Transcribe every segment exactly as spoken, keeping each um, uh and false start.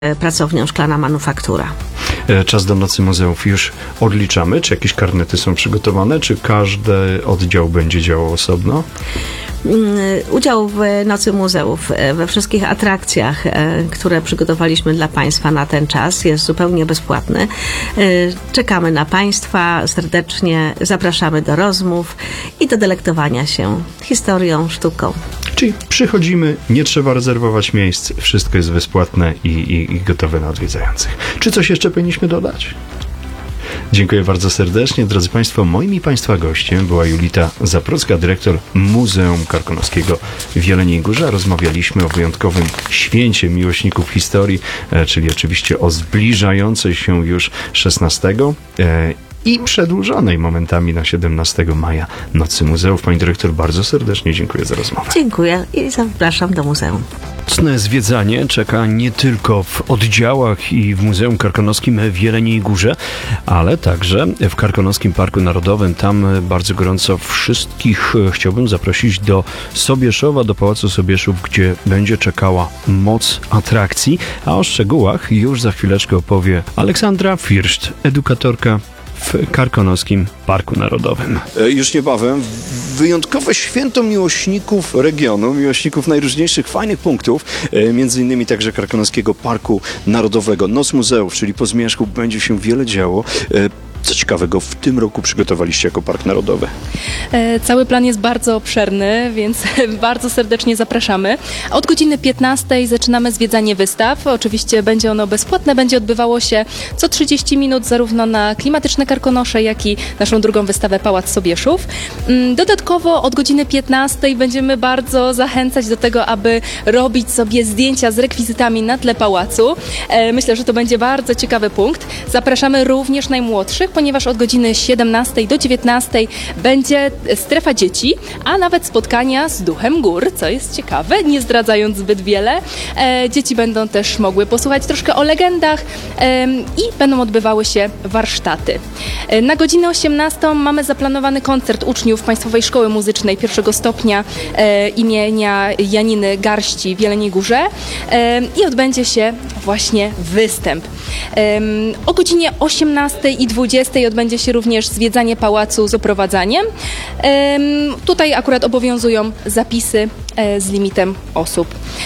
pracownią Szklana Manufaktura. Czas do Nocy Muzeów już odliczamy. Czy jakieś karnety są przygotowane? Czy każdy oddział będzie działał osobno? Udział w Nocy Muzeów, we wszystkich atrakcjach, które przygotowaliśmy dla Państwa na ten czas, jest zupełnie bezpłatny. Czekamy na Państwa, serdecznie zapraszamy do rozmów i do delektowania się historią, sztuką. Czyli przychodzimy, nie trzeba rezerwować miejsc, wszystko jest bezpłatne i, i, i gotowe na odwiedzających. Czy coś jeszcze powinniśmy dodać? Dziękuję bardzo serdecznie. Drodzy Państwo, moim i Państwa gościem była Julita Zaprocka, dyrektor Muzeum Karkonoskiego w Jeleniej Górze. Rozmawialiśmy o wyjątkowym święcie miłośników historii, czyli oczywiście o zbliżającej się już szesnastego i przedłużonej momentami na siedemnastego maja Nocy Muzeów. Pani dyrektor, bardzo serdecznie dziękuję za rozmowę. Dziękuję i zapraszam do muzeum. Nocne zwiedzanie czeka nie tylko w oddziałach i w Muzeum Karkonoskim w Jeleniej Górze, ale także w Karkonoskim Parku Narodowym. Tam bardzo gorąco wszystkich chciałbym zaprosić do Sobieszowa, do Pałacu Sobieszów, gdzie będzie czekała moc atrakcji, a o szczegółach już za chwileczkę opowie Aleksandra Firszt, edukatorka w Karkonoskim Parku Narodowym. Już niebawem wyjątkowe święto miłośników regionu, miłośników najróżniejszych fajnych punktów, między innymi także Karkonoskiego Parku Narodowego. Noc Muzeów, czyli po zmierzchu będzie się wiele działo. Co ciekawego w tym roku przygotowaliście jako Park Narodowy? Cały plan jest bardzo obszerny, więc bardzo serdecznie zapraszamy. Od godziny piętnastej zaczynamy zwiedzanie wystaw. Oczywiście będzie ono bezpłatne, będzie odbywało się co trzydzieści minut zarówno na klimatyczne Karkonosze, jak i naszą drugą wystawę Pałac Sobieszów. Dodatkowo od godziny piętnastej będziemy bardzo zachęcać do tego, aby robić sobie zdjęcia z rekwizytami na tle pałacu. Myślę, że to będzie bardzo ciekawy punkt. Zapraszamy również najmłodszych, ponieważ od godziny siedemnastej do dziewiętnastej będzie strefa dzieci, a nawet spotkania z duchem gór, co jest ciekawe, nie zdradzając zbyt wiele. E, dzieci będą też mogły posłuchać troszkę o legendach e, i będą odbywały się warsztaty. E, na godzinę osiemnastą mamy zaplanowany koncert uczniów Państwowej Szkoły Muzycznej pierwszego stopnia e, imienia Janiny Garści w Jeleniej Górze e, i odbędzie się właśnie występ. E, o godzinie osiemnastej i dwudziestej odbędzie się również zwiedzanie pałacu z oprowadzaniem. Ehm, tutaj akurat obowiązują zapisy e, z limitem osób.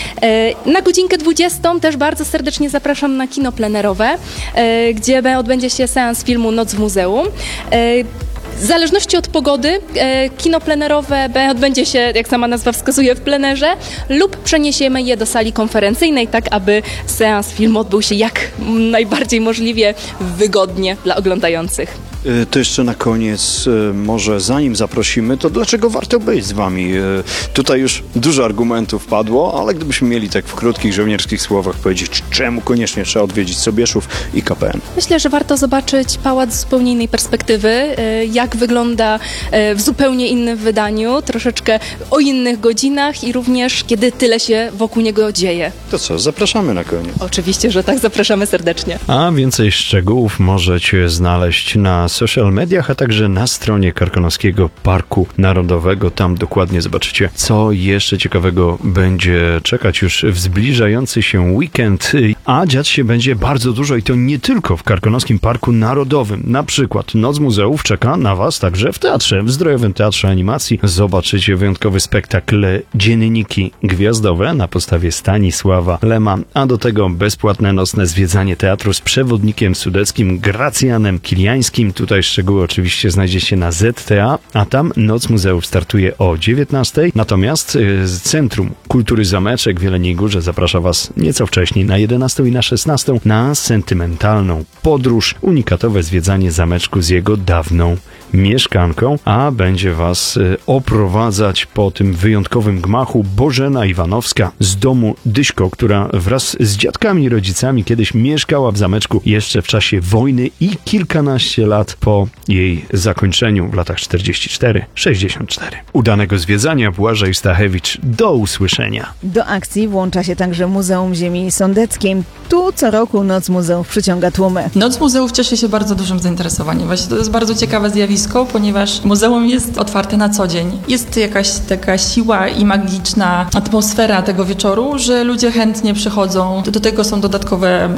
E, na godzinkę dwudziestą też bardzo serdecznie zapraszam na kino plenerowe, e, gdzie odbędzie się seans filmu Noc w Muzeum. E, W zależności od pogody e, kino plenerowe odbędzie się, jak sama nazwa wskazuje, w plenerze lub przeniesiemy je do sali konferencyjnej, tak aby seans filmu odbył się jak najbardziej możliwie wygodnie dla oglądających. To jeszcze na koniec, może zanim zaprosimy, to dlaczego warto być z Wami? Tutaj już dużo argumentów padło, ale gdybyśmy mieli tak w krótkich, żołnierskich słowach powiedzieć, czemu koniecznie trzeba odwiedzić Sobieszów i K P N? Myślę, że warto zobaczyć pałac z zupełnie innej perspektywy, jak wygląda w zupełnie innym wydaniu, troszeczkę o innych godzinach i również kiedy tyle się wokół niego dzieje. To co, zapraszamy na koniec. Oczywiście, że tak, zapraszamy serdecznie. A więcej szczegółów możecie znaleźć na social mediach, a także na stronie Karkonoskiego Parku Narodowego. Tam dokładnie zobaczycie, co jeszcze ciekawego będzie czekać już w zbliżający się weekend. A dziać się będzie bardzo dużo i to nie tylko w Karkonoskim Parku Narodowym. Na przykład Noc Muzeów czeka na Was także w teatrze, w Zdrojowym Teatrze Animacji. Zobaczycie wyjątkowy spektakl Dzienniki Gwiazdowe na podstawie Stanisława Lema, a do tego bezpłatne nocne zwiedzanie teatru z przewodnikiem sudeckim Gracjanem Kiliańskim. Tutaj szczegóły oczywiście znajdziecie na Z T A, a tam Noc Muzeów startuje o dziewiętnastej. Natomiast y, Centrum Kultury Zameczek w Jeleniej Górze zaprasza Was nieco wcześniej, na jedenastą i na szesnastą, na sentymentalną podróż, unikatowe zwiedzanie zameczku z jego dawną mieszkanką, a będzie Was y, oprowadzać po tym wyjątkowym gmachu Bożena Iwanowska z domu Dyśko, która wraz z dziadkami i rodzicami kiedyś mieszkała w zameczku jeszcze w czasie wojny i kilkanaście lat lat po jej zakończeniu w latach czterdziestym czwartym sześćdziesiątym czwartym. Udanego zwiedzania, Błażej Stachewicz. Do usłyszenia. Do akcji włącza się także Muzeum Ziemi Sądeckiej. Tu co roku Noc Muzeów przyciąga tłumy. Noc Muzeów cieszy się bardzo dużym zainteresowaniem. Właśnie to jest bardzo ciekawe zjawisko, ponieważ muzeum jest otwarte na co dzień. Jest jakaś taka siła i magiczna atmosfera tego wieczoru, że ludzie chętnie przychodzą. Do tego są dodatkowe